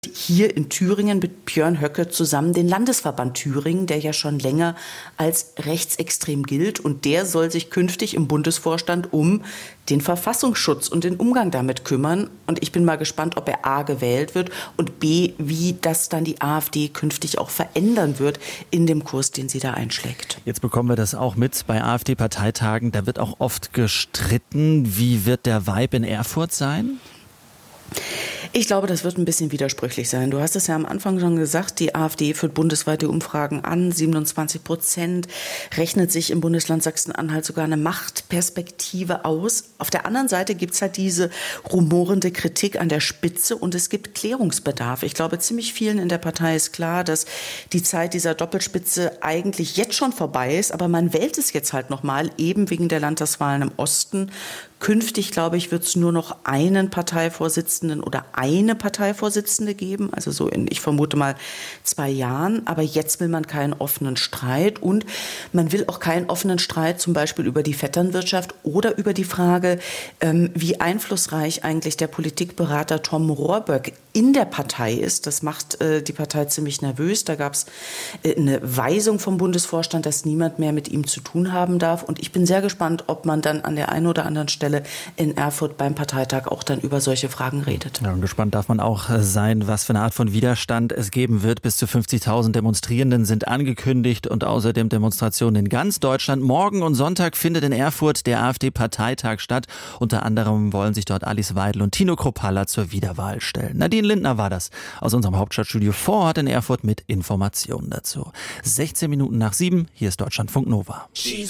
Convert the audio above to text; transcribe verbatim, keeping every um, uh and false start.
hier in Thüringen mit Björn Höcke zusammen den Landesverband Thüringen, der ja schon länger als rechtsextrem gilt. Und der soll sich künftig im Bundesvorstand um den Verfassungsschutz und den Umgang damit kümmern. Und ich bin mal gespannt, ob er A gewählt wird und B, wie das dann die AfD künftig auch verändern wird in dem Kurs, den sie da einschlägt. Jetzt bekommen wir das auch mit bei AfD-Parteitagen. Da wird auch oft gestritten. Wie wird der Vibe in Erfurt sein? Ich glaube, das wird ein bisschen widersprüchlich sein. Du hast es ja am Anfang schon gesagt, die AfD führt bundesweit die Umfragen an, siebenundzwanzig Prozent, rechnet sich im Bundesland Sachsen-Anhalt sogar eine Machtperspektive aus. Auf der anderen Seite gibt es halt diese rumorende Kritik an der Spitze und es gibt Klärungsbedarf. Ich glaube, ziemlich vielen in der Partei ist klar, dass die Zeit dieser Doppelspitze eigentlich jetzt schon vorbei ist, aber man wählt es jetzt halt nochmal, eben wegen der Landtagswahlen im Osten. Künftig, glaube ich, wird es nur noch einen Parteivorsitzenden oder eine Parteivorsitzende geben, also so in, ich vermute mal, zwei Jahren. Aber jetzt will man keinen offenen Streit und man will auch keinen offenen Streit zum Beispiel über die Vetternwirtschaft oder über die Frage, ähm, wie einflussreich eigentlich der Politikberater Tom Rohrböck in der Partei ist. Das macht äh, die Partei ziemlich nervös. Da gab es äh, eine Weisung vom Bundesvorstand, dass niemand mehr mit ihm zu tun haben darf. Und ich bin sehr gespannt, ob man dann an der einen oder anderen Stelle in Erfurt beim Parteitag auch dann über solche Fragen redet. Ja, und gespannt darf man auch sein, was für eine Art von Widerstand es geben wird. Bis zu fünfzigtausend Demonstrierenden sind angekündigt und außerdem Demonstrationen in ganz Deutschland. Morgen und Sonntag findet in Erfurt der AfD-Parteitag statt. Unter anderem wollen sich dort Alice Weidel und Tino Kruppalla zur Wiederwahl stellen. Nadine Lindner war das aus unserem Hauptstadtstudio vor Ort in Erfurt mit Informationen dazu. sechzehn Minuten nach sieben, hier ist Deutschlandfunk Nova.